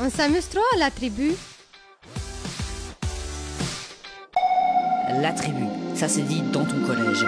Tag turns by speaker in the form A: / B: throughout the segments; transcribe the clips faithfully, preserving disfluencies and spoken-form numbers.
A: On s'amuse trop à la tribu.
B: La tribu, ça c'est dit dans ton collège.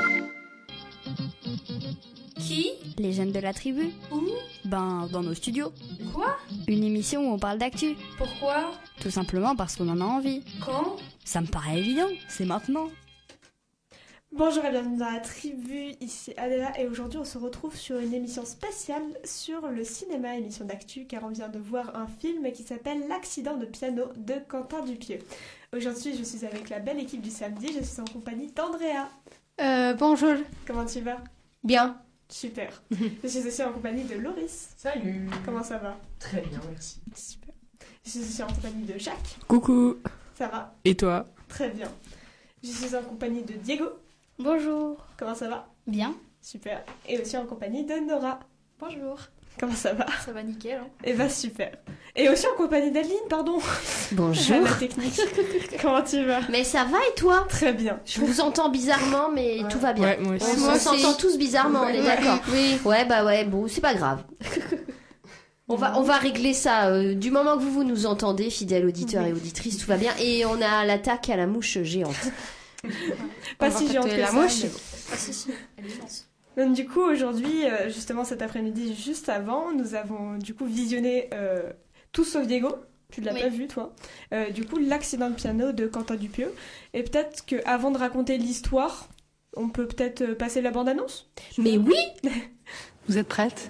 C: Qui?
D: Les jeunes de la tribu.
C: Où?
D: Ben, dans nos studios.
C: Quoi?
D: Une émission où on parle d'actu.
C: Pourquoi?
D: Tout simplement parce qu'on en a envie.
C: Quand?
D: Ça me paraît évident, c'est maintenant.
E: Bonjour et bienvenue dans la tribu, ici Adela et aujourd'hui on se retrouve sur une émission spéciale sur le cinéma, émission d'actu car on vient de voir un film qui s'appelle L'accident de piano de Quentin Dupieux. Aujourd'hui je suis avec la belle équipe du samedi, je suis en compagnie d'Andrea.
A: Euh, bonjour.
E: Comment tu vas?
A: Bien.
E: Super. Je suis aussi en compagnie de Loris.
F: Salut.
E: Comment ça va?
F: Très bien, merci.
E: Super. Je suis aussi en compagnie de Jacques.
F: Coucou.
E: Ça va?
F: Et toi?
E: Très bien. Je suis en compagnie de Diego.
D: Bonjour.
E: Comment ça va?
D: Bien.
E: Super. Et aussi en compagnie de Nora.
G: Bonjour.
E: Comment ça va?
G: Ça va nickel. Hein.
E: Eh bah super. Et aussi en compagnie d'Adeline, pardon.
H: Bonjour.
E: La technique. Comment tu vas?
H: Mais ça va et toi?
E: Très bien.
H: Je vous entends bizarrement, mais
E: Ouais.
H: tout va bien.
F: Ouais, moi aussi.
H: On,
A: Moi
H: on
A: aussi.
H: s'entend tous bizarrement, on est
A: Ouais.
H: d'accord.
A: Oui.
H: Ouais, bah ouais, bon, c'est pas grave. On va, on va régler ça. euh, du moment que vous, vous nous entendez, fidèles auditeurs
E: Oui.
H: et auditrices, tout va bien. Et on a l'attaque à la mouche géante.
E: Pas
A: On va
E: si géante
A: capter
E: que
A: la
E: ça,
A: mouche.
E: mais bon.
G: Ah si si, elle est immense.
E: Donc du coup aujourd'hui, euh, justement cet après-midi, juste avant, nous avons du coup visionné euh, Tout sauf Diego. Tu l'as
G: Oui.
E: pas vu toi. Euh, du coup l'accident de piano de Quentin Dupieux. Et peut-être que avant de raconter l'histoire, on peut peut-être euh, passer la bande-annonce.
H: Mais oui.
I: Vous êtes prête?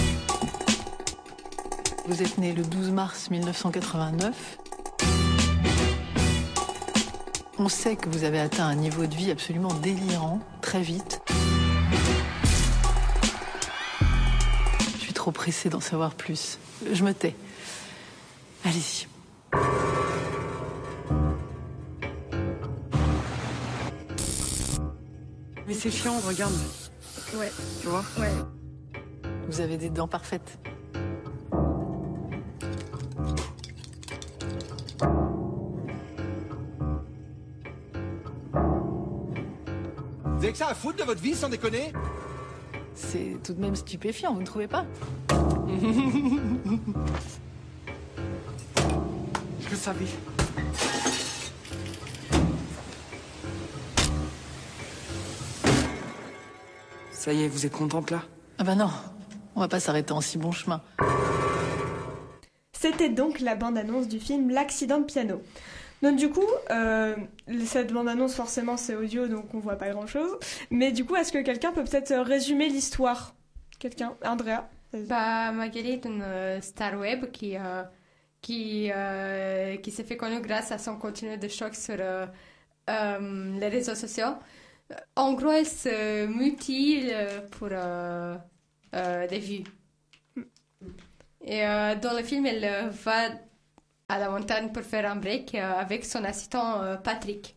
I: Vous êtes né le douze mars mille neuf cent quatre-vingt-neuf. On sait que vous avez atteint un niveau de vie absolument délirant, très vite. Je suis trop pressée d'en savoir plus. Je me tais. Allez-y.
F: Mais c'est chiant, regarde.
G: Ouais.
F: Tu vois?
G: Ouais.
I: Vous avez des dents parfaites.
J: Vous avez que ça à foutre de votre vie, sans déconner?
I: C'est tout de même stupéfiant, vous ne trouvez pas?
F: Je le savais. Ça y est, vous êtes contente là?
I: Ah bah non, on va pas s'arrêter en si bon chemin.
E: C'était donc la bande-annonce du film L'accident de piano. Donc du coup, euh, cette bande-annonce forcément c'est audio donc on voit pas grand-chose. Mais du coup, est-ce que quelqu'un peut peut-être résumer l'histoire? Quelqu'un? Andrea?
A: Bah, Magali est une euh, star web qui, euh, qui, euh, qui s'est fait connue grâce à son contenu de choc sur euh, euh, les réseaux sociaux. En gros, elle se mutile pour euh, euh, des vues. Et euh, dans le film, elle euh, va à la montagne pour faire un break euh, avec son assistant euh, Patrick.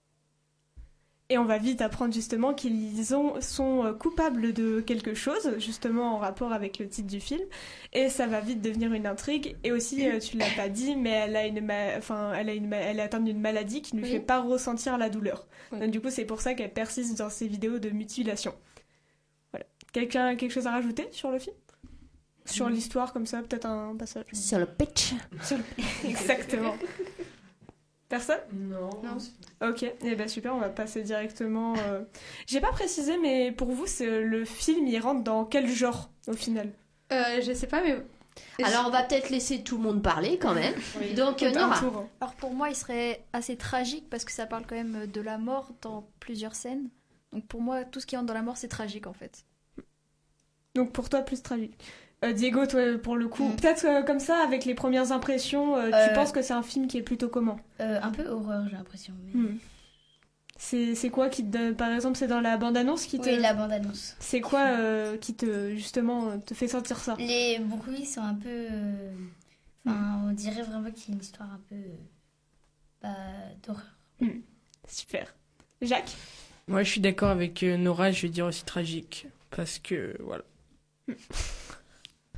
E: Et on va vite apprendre justement qu'ils ont, sont euh, coupables de quelque chose, justement en rapport avec le titre du film. Et ça va vite devenir une intrigue. Et aussi, euh, tu l'as pas dit, mais elle a une, ma- enfin, elle a une, ma- elle est atteinte d'une maladie qui ne lui
A: Oui.
E: fait pas ressentir la douleur.
A: Oui.
E: Donc du coup, c'est pour ça qu'elle persiste dans ses vidéos de mutilation. Voilà. Quelqu'un a quelque chose à rajouter sur le film? Sur l'histoire comme ça, peut-être un passage.
H: Sur le pitch.
E: Sur le- Exactement. Personne?
F: Non.
E: Ok, et ben super, on va passer directement. euh, J'ai pas précisé, mais pour vous, c'est le film, il rentre dans quel genre au final?
A: Euh, je sais pas, mais
H: Alors on va peut-être laisser tout le monde parler quand même. Donc euh,
E: Un
H: Nora.
E: tour.
G: Alors pour moi, il serait assez tragique parce que ça parle quand même de la mort dans plusieurs scènes. Donc pour moi, tout ce qui entre dans la mort, c'est tragique en fait.
E: Donc pour toi, plus tragique. Euh, Diego, toi, pour le coup,
K: Mm.
E: peut-être euh, comme ça, avec les premières impressions, euh, tu
K: Euh,
E: penses que c'est un film qui est plutôt comment?
K: Euh, un peu horreur, j'ai l'impression. Mais...
E: Hmm. C'est c'est quoi qui te donne, par exemple, c'est dans la bande-annonce qui te.
K: Oui, la bande-annonce.
E: C'est quoi euh, qui te, justement, euh, te fait sentir ça?
K: Les bruits sont un peu... euh, Enfin, on dirait vraiment qu'il y a une histoire un peu... euh, Bah, d'horreur.
E: Super. Jacques?
F: Moi, je suis d'accord avec euh, Nora, je vais dire aussi tragique. Parce que, voilà.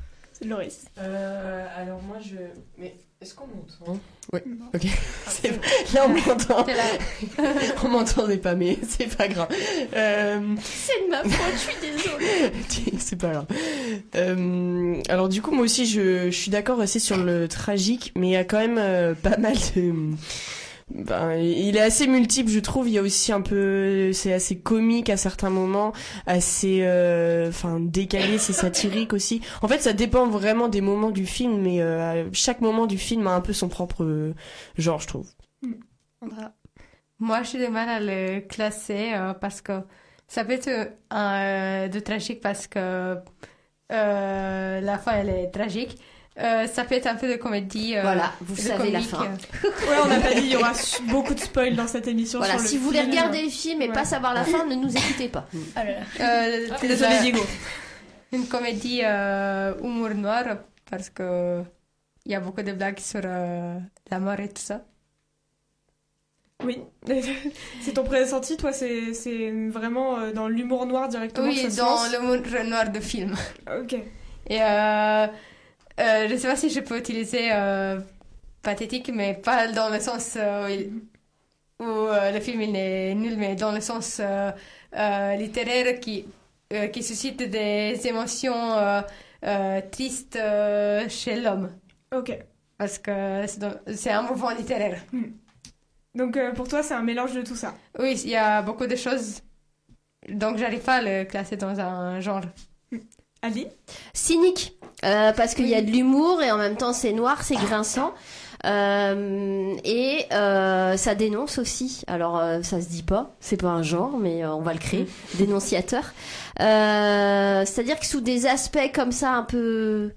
E: Loris.
F: Euh, alors moi je... Mais est-ce qu'on m'entend?
C: Oui, ok. C'est... Là on m'entend. On m'entendait pas, mais c'est pas grave. Euh...
H: C'est de ma faute, je suis désolée.
C: C'est pas grave. Euh... Alors du coup, moi aussi, je, je suis d'accord aussi sur le tragique, mais il y a quand même euh, pas mal de... Ben, il est assez multiple, je trouve. Il y a aussi un peu, c'est assez comique à certains moments, assez, euh, enfin décalé, c'est satirique aussi. En fait, ça dépend vraiment des moments du film, mais euh, chaque moment du film a un peu son propre euh, genre, je trouve.
A: Andra. Moi, j'ai du mal à le classer euh, parce que ça peut être un, de tragique parce que euh, la fin elle est tragique. Euh, ça peut être un peu de comédie. Euh,
H: voilà, vous savez
A: comique.
H: la fin.
E: Ouais, on n'a pas dit, il y aura beaucoup de spoil dans cette émission.
H: Voilà,
E: sur le
H: si vous voulez
E: film.
H: regarder le film et
E: Ouais.
H: pas savoir la fin, ne nous écoutez pas.
K: Ah là là.
A: Euh,
E: Ah, désolé, Diego.
A: Une comédie euh, humour noir parce que il y a beaucoup de blagues sur euh, la mort et tout ça.
E: Oui, c'est ton pressenti, toi, c'est, c'est vraiment euh, dans l'humour noir directement que
A: Oui,
E: ça se
A: dans
E: lance.
A: l'humour noir de film.
E: Ok.
A: Et euh, euh, je sais pas si je peux utiliser euh, pathétique, mais pas dans le sens euh, où, il- où, euh, le film il est nul, mais dans le sens euh, euh, littéraire qui, euh, qui suscite des émotions euh, euh, tristes euh, chez l'homme.
E: Ok.
A: Parce que c'est, dans- c'est un mouvement littéraire.
E: Donc euh, pour toi, c'est un mélange de tout ça.
A: Oui, il y a beaucoup de choses, donc j'arrive pas à le classer dans un genre.
E: Ali?
H: Cynique, euh, parce qu'il y a de l'humour et en même temps c'est noir, c'est grinçant. Euh, et euh, ça dénonce aussi. Alors euh, ça se dit pas, c'est pas un genre, mais euh, on va le créer. Dénonciateur. Euh, c'est-à-dire que sous des aspects comme ça un peu,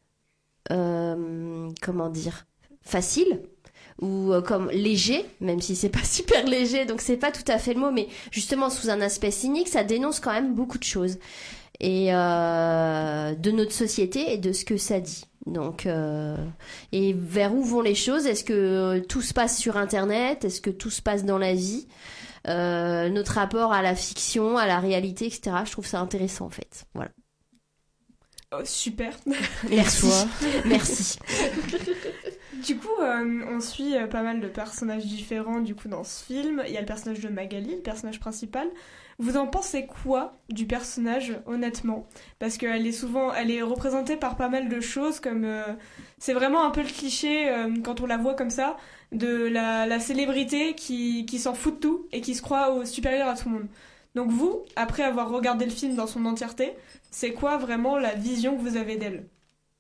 H: euh, comment dire, facile ou euh, comme léger, même si c'est pas super léger, donc c'est pas tout à fait le mot, mais justement sous un aspect cynique, ça dénonce quand même beaucoup de choses et euh, de notre société et de ce que ça dit. Donc, euh, et vers où vont les choses? Est-ce que tout se passe sur Internet? Est-ce que tout se passe dans la vie? Euh, notre rapport à la fiction, à la réalité, et cetera. Je trouve ça intéressant en fait. Voilà.
E: Oh, super.
H: Merci. Merci.
E: Du coup, euh, on suit euh, pas mal de personnages différents du coup dans ce film. Il y a le personnage de Magali, le personnage principal. Vous en pensez quoi du personnage, honnêtement? Parce qu'elle est souvent, elle est représentée par pas mal de choses, comme euh, c'est vraiment un peu le cliché euh, quand on la voit comme ça de la, la célébrité qui, qui s'en fout de tout et qui se croit au supérieur à tout le monde. Donc vous, après avoir regardé le film dans son entièreté, c'est quoi vraiment la vision que vous avez d'elle?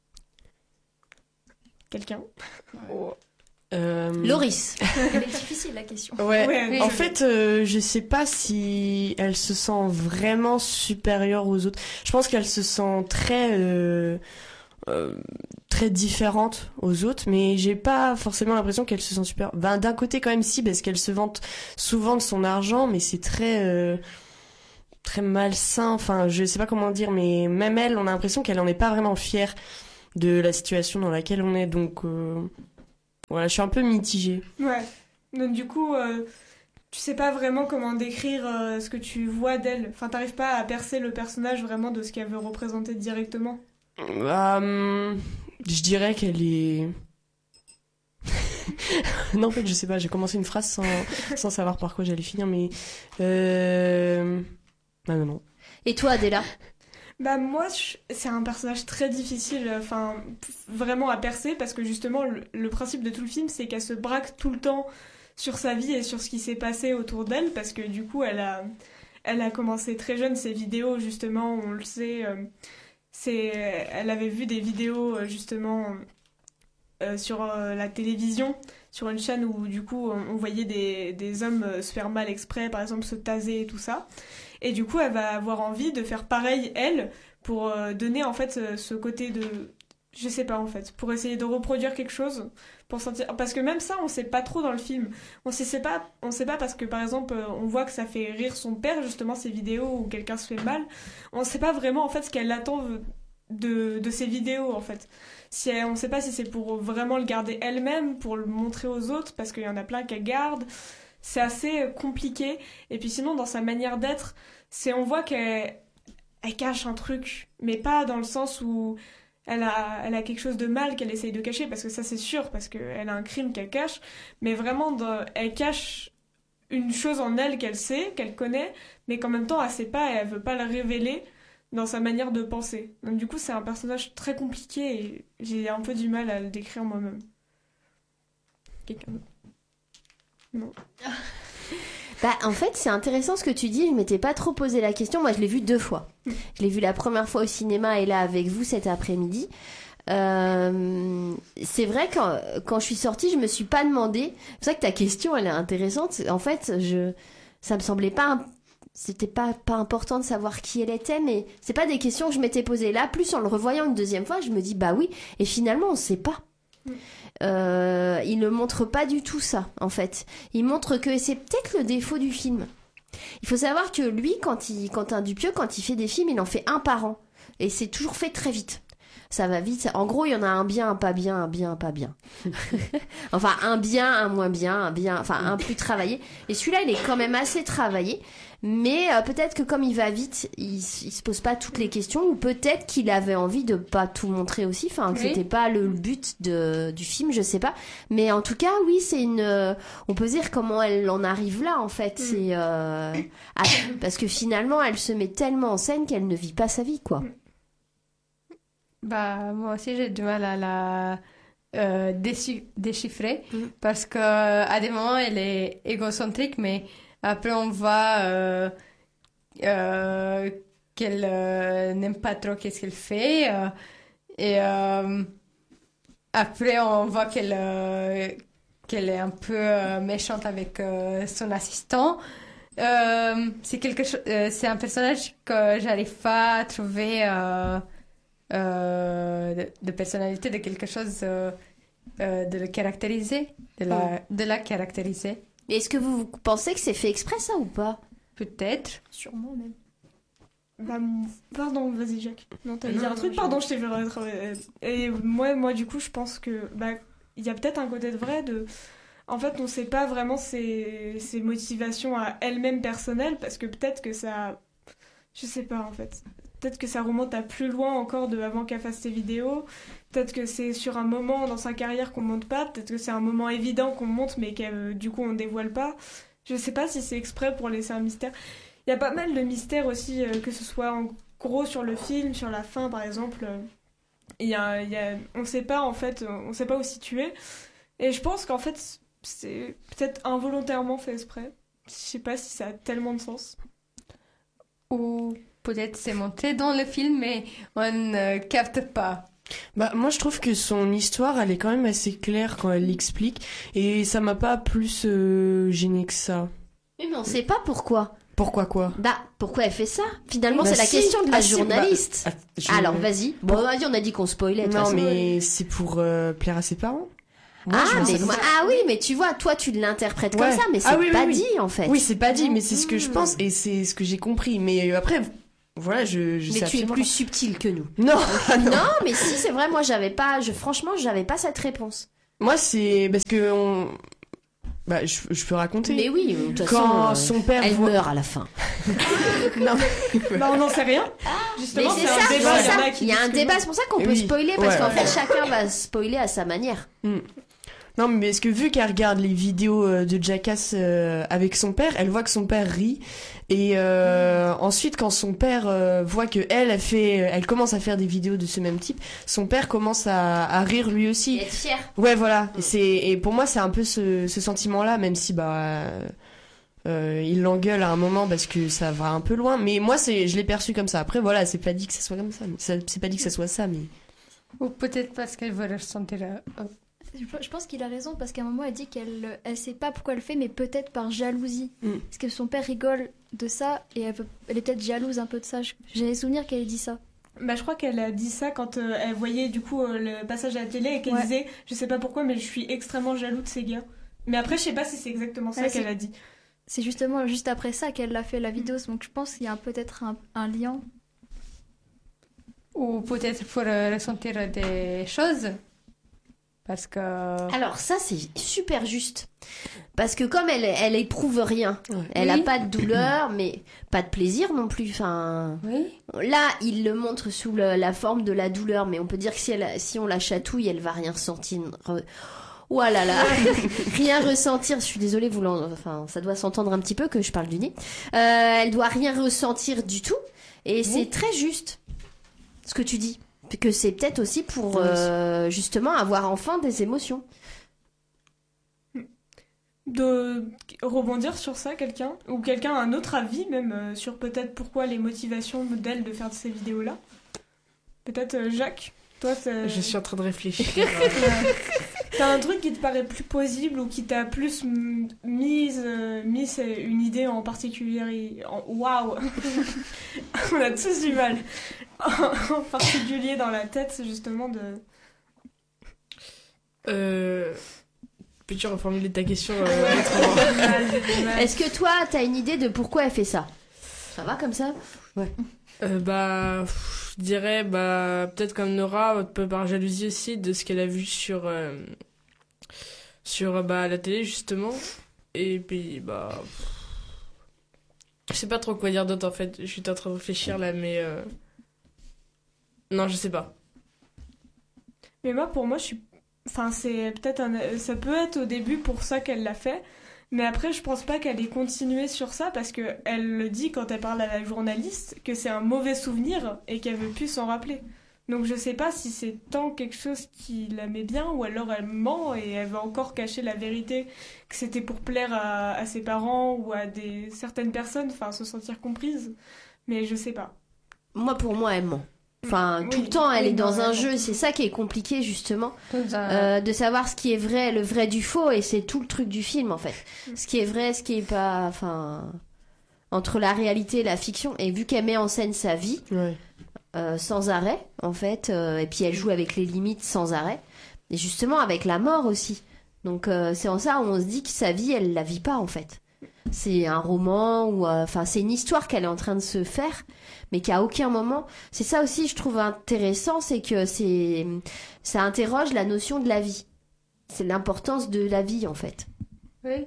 E: Quelqu'un?
C: Oh. Euh...
H: Loris.
G: Elle est difficile la question.
C: Ouais,
E: Ouais, oui,
C: en
E: je-
C: fait, euh, je sais pas si elle se sent vraiment supérieure aux autres. Je pense qu'elle se sent très, euh, euh, très différente aux autres, mais j'ai pas forcément l'impression qu'elle se sent supérieure. Ben, d'un côté, quand même, si, parce qu'elle se vante souvent de son argent, mais c'est très, euh, très malsain. Enfin, je sais pas comment dire, mais même elle, on a l'impression qu'elle en est pas vraiment fière de la situation dans laquelle on est, donc, euh, voilà, je suis un peu mitigée.
E: Ouais. Donc du coup, euh, tu sais pas vraiment comment décrire euh, ce que tu vois d'elle. Enfin, t'arrives pas à percer le personnage vraiment de ce qu'elle veut représenter directement.
C: Euh, je dirais qu'elle est... non, en fait, je sais pas, j'ai commencé une phrase sans, sans savoir par quoi j'allais finir, mais... Euh... Ah non, non.
H: Et toi, Adela?
E: Bah moi, je- c'est un personnage très difficile, enfin, p- vraiment à percer, parce que justement, le, le principe de tout le film, c'est qu'elle se braque tout le temps sur sa vie et sur ce qui s'est passé autour d'elle, parce que du coup, elle a, elle a commencé très jeune ses vidéos, justement, on le sait, euh, c'est, elle avait vu des vidéos, euh, justement, euh, sur euh, la télévision, sur une chaîne où, du coup, on, on voyait des, des hommes euh, se faire mal exprès, par exemple, se taser et tout ça. Et du coup, elle va avoir envie de faire pareil, elle, pour euh, donner, en fait, euh, ce côté de... Je sais pas, en fait. Pour essayer de reproduire quelque chose. Pour sentir... Parce que même ça, on sait pas trop dans le film. On sait, sait pas, on sait pas parce que, par exemple, euh, on voit que ça fait rire son père, justement, ces vidéos où quelqu'un se fait mal. On sait pas vraiment, en fait, ce qu'elle attend de, de ces vidéos, en fait. Si elle- on sait pas si c'est pour vraiment le garder elle-même, pour le montrer aux autres, parce qu'il y en a plein qu'elle garde. C'est assez euh, compliqué. Et puis sinon, dans sa manière d'être, c'est on voit qu'elle elle cache un truc, mais pas dans le sens où elle a, elle a quelque chose de mal qu'elle essaye de cacher, parce que ça c'est sûr, parce qu'elle a un crime qu'elle cache, mais vraiment dans, elle cache une chose en elle qu'elle sait, qu'elle connaît, mais qu'en même temps elle sait pas et elle veut pas le révéler dans sa manière de penser. Donc du coup c'est un personnage très compliqué et j'ai un peu du mal à le décrire moi-même. Quelqu'un d'autre? Non.
H: Bah, en fait, c'est intéressant ce que tu dis. Je m'étais pas trop posé la question. Moi, je l'ai vu deux fois. Je l'ai vu la première fois au cinéma et là avec vous cet après-midi. Euh, c'est vrai que quand, quand je suis sortie, je me suis pas demandé. C'est vrai que ta question, elle est intéressante. En fait, je, ça me semblait pas, c'était pas pas important de savoir qui elle était, mais c'est pas des questions que je m'étais posées. Là, plus en le revoyant une deuxième fois, je me dis bah oui. Et finalement, on sait pas. Euh, il ne montre pas du tout ça, en fait. Il montre que c'est peut-être le défaut du film. Il faut savoir que lui, quand il, Quentin Dupieux, quand il fait des films, il en fait un par an. Et c'est toujours fait très vite. Ça va vite. En gros, il y en a un bien, un pas bien, un bien, un pas bien. Enfin, un bien, un moins bien, un bien, enfin, un plus travaillé. Et celui-là, il est quand même assez travaillé. Mais euh, peut-être que comme il va vite, il, il se pose pas toutes les questions, ou peut-être qu'il avait envie de pas tout montrer aussi, enfin que oui. C'était pas le but de, du film, je sais pas. Mais en tout cas, oui, c'est une, euh, on peut dire comment elle en arrive là en fait, mm. c'est euh, à, parce que finalement, elle se met tellement en scène qu'elle ne vit pas sa vie, quoi.
A: Bah moi aussi j'ai du mal à la euh, déchi- déchiffrer mm. parce que à des moments elle est égocentrique, mais après, on voit euh, euh, qu'elle euh, n'aime pas trop qu'est-ce qu'elle fait. Euh, et euh, après, on voit qu'elle, euh, qu'elle est un peu euh, méchante avec euh, son assistant. Euh, c'est, quelque cho- euh, c'est un personnage que j'arrive pas à trouver euh, euh, de, de personnalité, de quelque chose euh, euh, de le caractériser, de la, mm. de la caractériser.
H: Mais est-ce que vous pensez que c'est fait exprès, ça, ou pas?
A: Peut-être.
G: Sûrement, même.
E: Bah, pardon, vas-y, Jacques. Non, t'allais
F: non,
E: dire un
F: non,
E: truc,
F: je...
E: pardon, je t'ai fait retrouver. Et moi, moi, du coup, je pense que, bah, il y a peut-être un côté de vrai de... En fait, on sait pas vraiment ses, ses motivations à elle-même personnelles, parce que peut-être que ça... Je sais pas, en fait. Peut-être que ça remonte à plus loin encore de avant qu'elle fasse ses vidéos. Peut-être que c'est sur un moment dans sa carrière qu'on monte pas. Peut-être que c'est un moment évident qu'on monte, mais que du coup on dévoile pas. Je sais pas si c'est exprès pour laisser un mystère. Il y a pas mal de mystères aussi, euh, que ce soit en gros sur le film, sur la fin par exemple. Il y a, il y a, on sait pas en fait, on sait pas où situer. Et je pense qu'en fait c'est peut-être involontairement fait exprès. Je sais pas si ça a tellement de sens.
A: Ou peut-être c'est montré dans le film, mais on ne capte pas.
C: Bah, moi, je trouve que son histoire, elle est quand même assez claire quand elle l'explique. Et ça m'a pas plus euh, gêné que ça.
H: Oui, mais on sait pas pourquoi.
C: Pourquoi quoi?
H: Bah, pourquoi elle fait ça? Finalement,
C: bah
H: c'est
C: si.
H: la question de la
C: ah,
H: journaliste.
C: Si, bah, je...
H: Alors, vas-y. Bon,
C: Pour...
H: vas-y, on a dit qu'on spoilait.
C: Non, mais c'est pour euh, plaire à ses parents.
H: Moi, ah, mais moi... ah oui, mais tu vois, toi, tu l'interprètes ouais. comme ça, mais c'est
C: ah, oui,
H: pas
C: oui,
H: dit,
C: oui.
H: en fait.
C: Oui, c'est pas dit, mais c'est ce que je pense et c'est ce que j'ai compris. Mais après... Voilà, je, je
H: mais
C: sais
H: tu es plus
C: pas.
H: subtil que nous.
C: Non,
H: non. non, mais si, c'est vrai, moi, j'avais pas, je, franchement, j'avais pas cette réponse.
C: Moi, c'est parce que on... bah, je, je peux raconter.
H: Mais oui, de toute
C: quand
H: façon,
C: son père
H: elle
C: voit...
H: meurt à la fin.
E: non, bah, on n'en sait rien. Justement,
H: mais c'est,
E: c'est
H: ça,
E: un débat.
H: c'est ça.
E: Il
H: y a un débat, c'est pour ça qu'on peut
C: oui.
H: spoiler, parce
C: ouais,
H: qu'en
C: ouais.
H: fait, chacun va spoiler à sa manière.
C: Mm. Non, mais parce que vu qu'elle regarde les vidéos de Jackass euh, avec son père, elle voit que son père rit. Et euh, mmh. ensuite, quand son père euh, voit que elle, elle fait, elle commence à faire des vidéos de ce même type, son père commence à, à rire lui aussi.
H: Et être fier.
C: Ouais, voilà. Mmh. Et, c'est, et pour moi, c'est un peu ce, ce sentiment-là, même si bah euh, il l'engueule à un moment parce que ça va un peu loin. Mais moi, c'est, je l'ai perçu comme ça. Après, voilà, c'est pas dit que ça soit comme ça. Mais ça, c'est pas dit que ça soit ça, mais.
A: Ou peut-être parce qu'elle veut ressentir. Euh...
G: Je pense qu'il a raison parce qu'à un moment elle dit qu'elle elle sait pas pourquoi elle le fait, mais peut-être par jalousie. Mm. Parce que son père rigole de ça et elle, peut, elle est peut-être jalouse un peu de ça. J'ai souvenir qu'elle ait dit ça.
E: Bah, je crois qu'elle a dit ça quand euh, elle voyait du coup euh, le passage à la télé et qu'elle ouais. disait je sais pas pourquoi mais je suis extrêmement jaloux de ces gars. Mais après je sais pas si c'est exactement ça ouais, qu'elle
G: c'est...
E: a dit.
G: C'est justement juste après ça qu'elle a fait la vidéo, donc je pense qu'il y a peut-être un, un lien.
A: Ou peut-être pour euh, ressentir des choses. Parce que...
H: Alors ça, c'est super juste. Parce que comme elle, elle éprouve rien,
C: Ouais.
H: elle
A: Oui.
H: a pas de douleur, mais pas de plaisir non plus. Enfin,
A: Oui.
H: là, il le montre sous le- la forme de la douleur, mais on peut dire que si, elle, si on la chatouille, elle va rien ressentir. Re- Oh là là, rien ressentir. Je suis désolée, vous l'en- enfin, ça doit s'entendre un petit peu que je parle du nez. Euh, elle doit rien ressentir du tout, et c'est très juste ce que tu dis. Que c'est peut-être aussi pour
C: Oui.
H: euh, justement avoir enfin des émotions.
E: De rebondir sur ça, quelqu'un ou quelqu'un a un autre avis même euh, sur peut-être pourquoi les motivations d'elle de faire ces vidéos-là. Peut-être euh, Jacques, toi, t'as-
C: Je suis en train de réfléchir.
E: t'as un truc qui te paraît plus plausible ou qui t'a plus mm, mise euh, mis euh, une idée en particulier. en- Waouh, on a tous du mal. En particulier dans la tête justement de.
C: euh... Peux-tu reformuler ta question euh,
E: Ouais,
C: autrement
E: j'ai du mal, j'ai du mal.
H: Est-ce que toi, t'as une idée de pourquoi elle fait ça? Ça va comme ça?
C: Euh, bah, pff, je dirais, bah, peut-être comme Nora, un peu par jalousie aussi de ce qu'elle a vu sur, euh, sur bah, la télé, justement. Et puis, bah, pff, je sais pas trop quoi dire d'autre en fait. Je suis en train de réfléchir là, mais. euh, Non, je sais pas.
E: Mais moi, pour moi, je suis. Enfin, c'est peut-être un. Ça peut être au début pour ça qu'elle l'a fait. Mais après, je pense pas qu'elle ait continué sur ça parce que elle le dit quand elle parle à la journaliste que c'est un mauvais souvenir et qu'elle veut plus s'en rappeler. Donc je sais pas si c'est tant quelque chose qui la met bien ou alors elle ment et elle va encore cacher la vérité que c'était pour plaire à, à ses parents ou à des certaines personnes, enfin se sentir comprise. Mais je sais pas.
H: Moi, pour moi, elle ment. Enfin,
E: Oui,
H: tout le temps, elle
E: oui,
H: est dans
E: non,
H: un
E: elle
H: jeu.
E: ment.
H: C'est ça qui est compliqué, justement.
A: Tout un-
H: Euh, de savoir ce qui est vrai, le vrai du faux, et c'est tout le truc du film, en fait.
E: Mm.
H: Ce qui est vrai, ce qui est pas... Enfin... Entre la réalité et la fiction. Et vu qu'elle met en scène sa vie,
C: Ouais.
H: euh, sans arrêt, en fait, euh, et puis elle joue avec les limites sans arrêt, et justement avec la mort aussi. Donc euh, c'est en ça où on se dit que sa vie, elle la vit pas, en fait. C'est un roman, ou euh, enfin c'est une histoire qu'elle est en train de se faire, mais qu'à aucun moment... C'est ça aussi, je trouve intéressant, c'est que c'est ça interroge la notion de la vie. C'est l'importance de la vie, en fait.
A: Oui.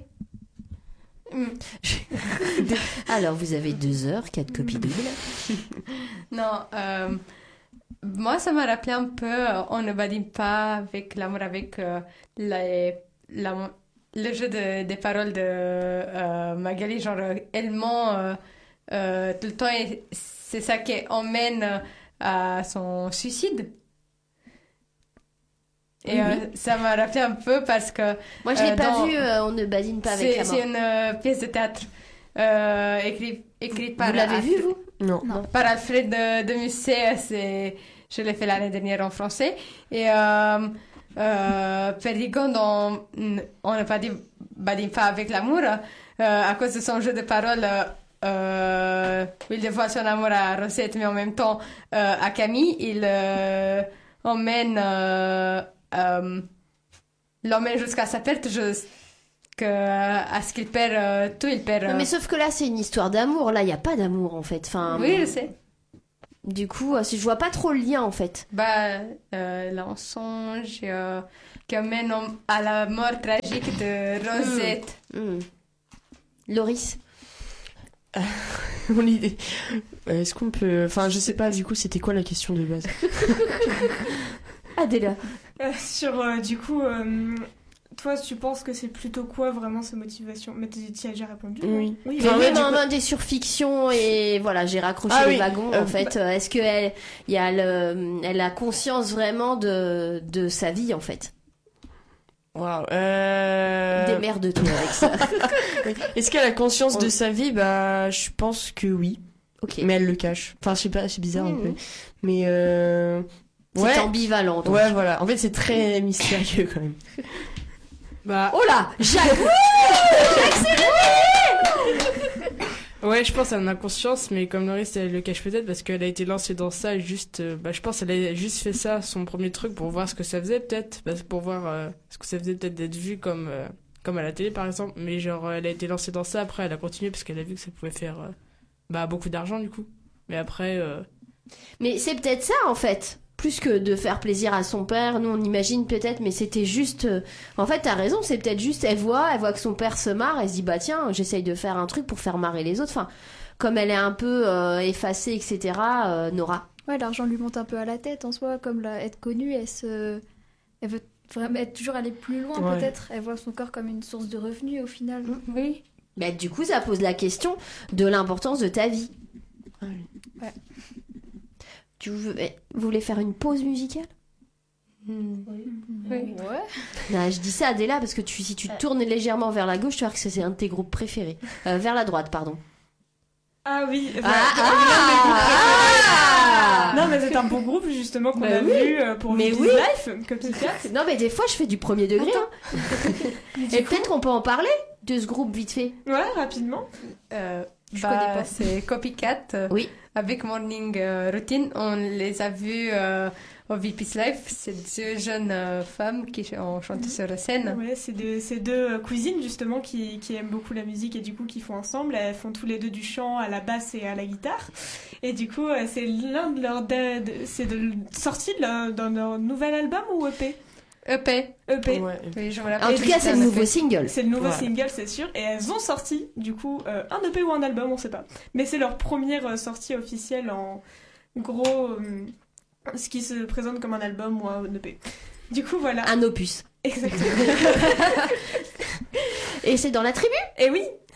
H: Alors, vous avez deux heures, quatre copies doubles.
A: Non, euh, moi, ça m'a rappelé un peu euh, On ne badine pas avec l'amour, avec euh, les- la- le jeu de- des paroles de euh, Magali. Genre, euh, elle ment euh, euh, tout le temps et c'est ça qui emmène euh, à son suicide. Et
H: Oui,
A: euh,
H: oui.
A: ça m'a rappelé un peu parce que
H: Moi, je l'ai
A: Euh,
H: pas
A: dans-
H: vu, euh, on ne badine pas avec
A: c'est
H: la mort.
A: c'est une euh, pièce de théâtre euh, écrite écrite par
H: Vous l'avez vu,
A: Alfred-
H: vous?
C: Non.
K: Non.
A: par Alfred de, de Musset. C'est, je l'ai fait l'année dernière en français. Et euh, euh, Perdigon, on on n'a pas dit badine pas avec l'amour euh, à cause de son jeu de paroles. Euh, il dévoile son amour à Rosette, mais en même temps euh, à Camille, il euh, emmène euh, euh, l'emmène jusqu'à sa perte, jusqu'à ce qu'il perd euh, tout, il perd.
H: Non,
A: euh,
H: mais sauf que là, c'est une histoire d'amour. Là, il n'y a pas d'amour, en fait. Enfin,
A: Oui, je sais.
H: Du coup, euh, je vois pas trop le lien, en fait.
A: Bah, euh, l'ensonge euh, qui amène en- à la mort tragique de Rosette.
H: Hmm. Loris.
C: Mon idée. Euh, Est-ce qu'on peut. Enfin, je sais pas, du coup, c'était quoi la question de base?
H: Adéla.
E: Euh, sur euh, du coup, euh, toi, tu penses que c'est plutôt quoi vraiment sa motivation? Mais tu y as déjà répondu. non
C: Oui.
E: Oui.
H: Mais
C: Enfin, ouais,
H: oui,
C: du
H: non,
C: coup-
H: non, des surfictions et voilà, j'ai raccroché
C: Ah
H: le
C: oui,
H: wagon
C: euh,
H: en fait. Euh, Est-ce qu'elle il y a le, elle a conscience vraiment de, de sa vie en fait?
C: Waouh. Euh...
H: Démerde-toi avec ça.
C: Oui. Est-ce qu'elle a conscience de sa vie? Bah, je pense que oui.
H: Ok.
C: Mais elle le cache. Enfin, je sais pas, c'est bizarre un
H: Mhm.
C: peu. Mais euh...
H: C'est
C: ouais.
H: ambivalent. donc.
C: Ouais, voilà. En fait, c'est très mystérieux quand même.
L: Bah,
H: Oh là, Jacques.
L: ouais, je pense qu'elle en a conscience, mais comme Loris, elle le cache peut-être parce qu'elle a été lancée dans ça juste. euh, bah, je pense qu'elle a juste fait ça, son premier truc, pour voir ce que ça faisait peut-être. Parce que pour voir euh, ce que ça faisait peut-être d'être vu comme, euh, comme à la télé par exemple. Mais genre, euh, elle a été lancée dans ça, après elle a continué parce qu'elle a vu que ça pouvait faire euh, bah, beaucoup d'argent du coup. Mais après. Euh...
H: Mais c'est peut-être ça en fait. plus que de faire plaisir à son père. Nous, on imagine peut-être, mais c'était juste... euh, En fait, t'as raison, c'est peut-être juste, elle voit, elle voit que son père se marre, elle se dit, bah tiens, j'essaye de faire un truc pour faire marrer les autres. Enfin, comme elle est un peu euh, effacée, et cetera, euh, Nora.
G: Ouais, l'argent lui monte un peu à la tête en soi, comme la... être connue, elle se... Elle veut vraiment être toujours aller plus loin,
H: Ouais.
G: peut-être. Elle voit son corps comme une source de revenus, au final.
A: Oui.
H: Bah, du coup, ça pose la question de l'importance de ta vie.
G: Ouais.
H: Tu veux... eh, vous voulez faire une pause musicale?
A: Oui.
G: Ouais.
H: Non, je dis ça à Adela parce que tu, si tu tournes légèrement vers la gauche, tu vas voir que c'est un de tes groupes préférés. Euh, vers la droite, pardon.
E: Ah oui,
H: Ah,
E: voilà,
H: ah,
E: l'un de mes groupes préférés.
H: ah.
E: Non mais c'est un bon groupe justement qu'on
H: Bah
E: a
H: oui.
E: vu euh, pour
H: Mais
E: Vivi's
H: oui.
E: Life comme psychiatre.
H: Non, mais des fois, je fais du premier degré. Hein. Et peut-être qu'on peut en parler de ce groupe vite fait.
E: Ouais, rapidement.
A: Euh,
G: Je
A: bah,
G: connais pas.
A: c'est Copycat. euh,
H: Oui.
A: Avec Morning euh, Routine, on les a vus euh, au V P's Life. C'est deux jeunes euh, femmes qui ont chanté sur la scène.
E: Ouais, c'est deux, c'est deux euh, cousines justement qui, qui aiment beaucoup la musique et du coup qui font ensemble. Elles font tous les deux du chant à la basse et à la guitare. Et du coup, euh, c'est l'un de leurs de, de- c'est de, sorti de leur, dans leur nouvel album ou E P.
A: E P.
E: E P.
C: Ouais.
A: Oui, je me rappelle.
H: En tout cas, c'est le nouveau single.
E: C'est le nouveau
C: Voilà.
E: single, c'est sûr. Et elles ont sorti, du coup, euh, un E P ou un album, on sait pas. Mais c'est leur première euh, sortie officielle en gros, euh, ce qui se présente comme un album ou un E P. Du coup, voilà.
H: Un opus.
E: Exactement.
H: Et c'est dans la tribu?
E: Et oui,